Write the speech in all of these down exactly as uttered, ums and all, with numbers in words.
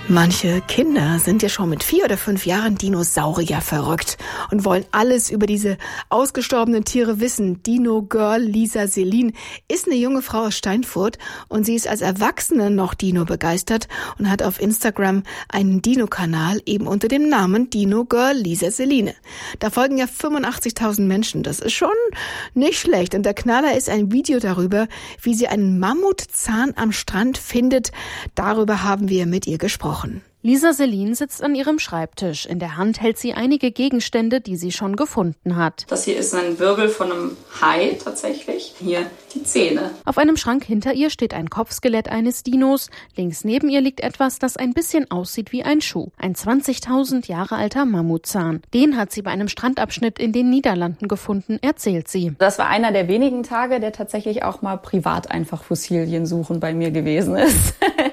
Manche Kinder sind ja schon mit vier oder fünf Jahren Dinosaurier verrückt und wollen alles über diese ausgestorbenen Tiere wissen. Dino-Girl Lisa Selin ist eine junge Frau aus Steinfurt und sie ist als Erwachsene noch Dino begeistert und hat auf Instagram einen Dino-Kanal eben unter dem Namen Dino-Girl Lisa Selin. Da folgen ja fünfundachtzigtausend Menschen. Das ist schon nicht schlecht. Und der Knaller ist ein Video darüber, wie sie einen Mammutzahn am Strand findet. Darüber haben wir mit ihr gesprochen. Lisa Selin sitzt an ihrem Schreibtisch. In der Hand hält sie einige Gegenstände, die sie schon gefunden hat. Das hier ist ein Wirbel von einem Hai tatsächlich. Hier die Zähne. Auf einem Schrank hinter ihr steht ein Kopfskelett eines Dinos. Links neben ihr liegt etwas, das ein bisschen aussieht wie ein Schuh. Ein zwanzigtausend Jahre alter Mammutzahn. Den hat sie bei einem Strandabschnitt in den Niederlanden gefunden, erzählt sie. Das war einer der wenigen Tage, der tatsächlich auch mal privat einfach Fossilien suchen bei mir gewesen ist.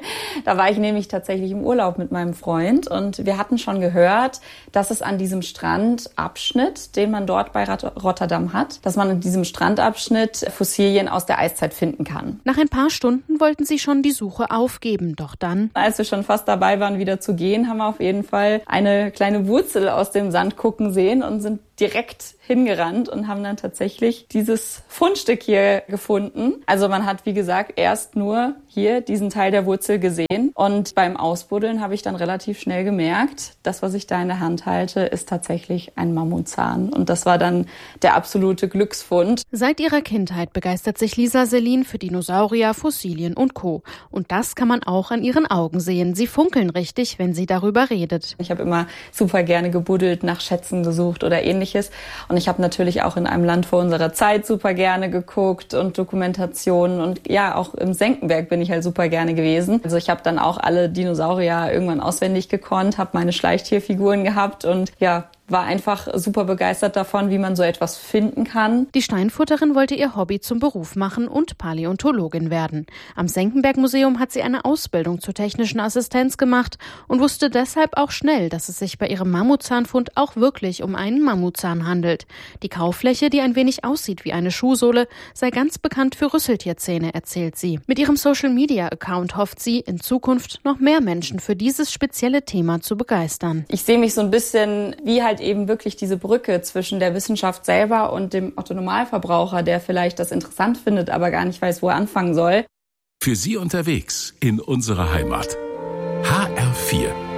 Da war ich nämlich tatsächlich im Urlaub mit meinem Freund und wir hatten schon gehört, dass es an diesem Strandabschnitt, den man dort bei Rotterdam hat, dass man an diesem Strandabschnitt Fossilien aus der Eiszeit finden kann. Nach ein paar Stunden wollten sie schon die Suche aufgeben, doch dann... Als wir schon fast dabei waren, wieder zu gehen, haben wir auf jeden Fall eine kleine Wurzel aus dem Sand gucken sehen und sind direkt hingerannt und haben dann tatsächlich dieses Fundstück hier gefunden. Also man hat, wie gesagt, erst nur hier diesen Teil der Wurzel gesehen und beim Ausbuddeln habe ich dann relativ schnell gemerkt, das, was ich da in der Hand halte, ist tatsächlich ein Mammutzahn und das war dann der absolute Glücksfund. Seit ihrer Kindheit begeistert sich Lisa Selin für Dinosaurier, Fossilien und Co. Und das kann man auch an ihren Augen sehen. Sie funkeln richtig, wenn sie darüber redet. Ich habe immer super gerne gebuddelt, nach Schätzen gesucht oder ähnliches. Und ich habe natürlich auch in einem Land vor unserer Zeit super gerne geguckt und Dokumentationen und ja, auch im Senckenberg bin ich halt super gerne gewesen. Also ich habe dann auch alle Dinosaurier irgendwann auswendig gekonnt, habe meine Schleichtierfiguren gehabt und ja, war einfach super begeistert davon, wie man so etwas finden kann. Die Steinfurterin wollte ihr Hobby zum Beruf machen und Paläontologin werden. Am Senckenberg-Museum hat sie eine Ausbildung zur technischen Assistenz gemacht und wusste deshalb auch schnell, dass es sich bei ihrem Mammutzahnfund auch wirklich um einen Mammutzahn handelt. Die Kaufläche, die ein wenig aussieht wie eine Schuhsohle, sei ganz bekannt für Rüsseltierzähne, erzählt sie. Mit ihrem Social-Media-Account hofft sie, in Zukunft noch mehr Menschen für dieses spezielle Thema zu begeistern. Ich sehe mich so ein bisschen wie halt eben wirklich diese Brücke zwischen der Wissenschaft selber und dem Otto-Normalverbraucher, der vielleicht das interessant findet, aber gar nicht weiß, wo er anfangen soll. Für Sie unterwegs in unserer Heimat. H R vier